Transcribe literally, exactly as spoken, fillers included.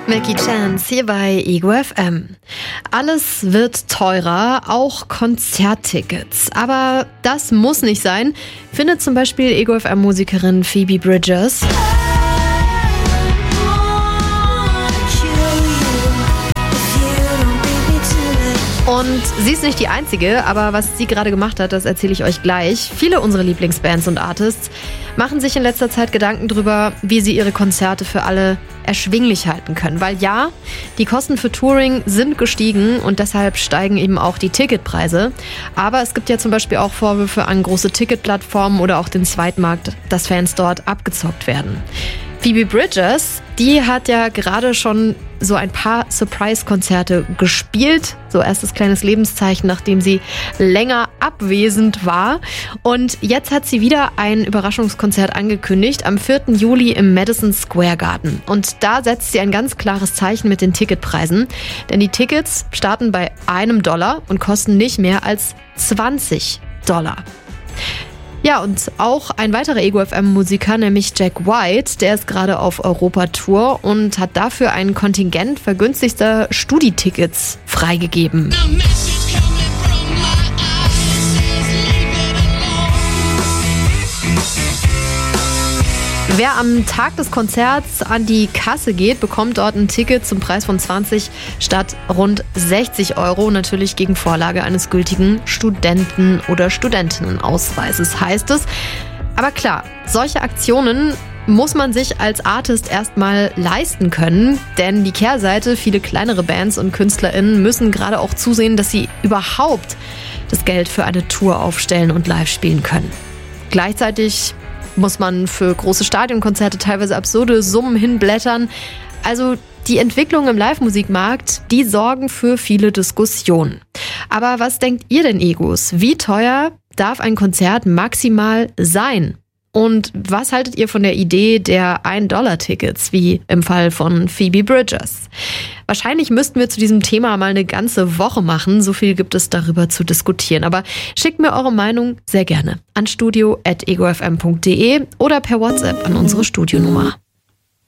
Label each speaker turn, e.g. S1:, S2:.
S1: Milky Chance hier bei Ego F M. Alles wird teurer, auch Konzerttickets. Aber das muss nicht sein, findet zum Beispiel Ego F M-Musikerin Phoebe Bridgers. Und sie ist nicht die Einzige, aber was sie gerade gemacht hat, das erzähle ich euch gleich. Viele unserer Lieblingsbands und Artists machen sich in letzter Zeit Gedanken darüber, wie sie ihre Konzerte für alle erschwinglich halten können. Weil ja, die Kosten für Touring sind gestiegen und deshalb steigen eben auch die Ticketpreise. Aber es gibt ja zum Beispiel auch Vorwürfe an große Ticketplattformen oder auch den Zweitmarkt, dass Fans dort abgezockt werden. Phoebe Bridgers, die hat ja gerade schon so ein paar Surprise-Konzerte gespielt. So erstes kleines Lebenszeichen, nachdem sie länger abwesend war. Und jetzt hat sie wieder ein Überraschungskonzert angekündigt am vierten Juli im Madison Square Garden. Und da setzt sie ein ganz klares Zeichen mit den Ticketpreisen. Denn die Tickets starten bei einem Dollar und kosten nicht mehr als zwanzig Dollar. Ja, und auch ein weiterer Ego F M-Musiker, nämlich Jack White, der ist gerade auf Europa-Tour und hat dafür ein Kontingent vergünstigster Studi-Tickets freigegeben. Wer am Tag des Konzerts an die Kasse geht, bekommt dort ein Ticket zum Preis von zwanzig statt rund sechzig Euro, natürlich gegen Vorlage eines gültigen Studenten- oder Studentinnenausweises, heißt es. Aber klar, solche Aktionen muss man sich als Artist erstmal leisten können, denn die Kehrseite, viele kleinere Bands und KünstlerInnen müssen gerade auch zusehen, dass sie überhaupt das Geld für eine Tour aufstellen und live spielen können. Gleichzeitig muss man für große Stadionkonzerte teilweise absurde Summen hinblättern. Also die Entwicklungen im Live-Musikmarkt, die sorgen für viele Diskussionen. Aber was denkt ihr denn, Egos? Wie teuer darf ein Konzert maximal sein? Und was haltet ihr von der Idee der ein Dollar Tickets, wie im Fall von Phoebe Bridgers? Wahrscheinlich müssten wir zu diesem Thema mal eine ganze Woche machen. So viel gibt es darüber zu diskutieren. Aber schickt mir eure Meinung sehr gerne an studio at ego f m punkt de oder per WhatsApp an unsere Studionummer.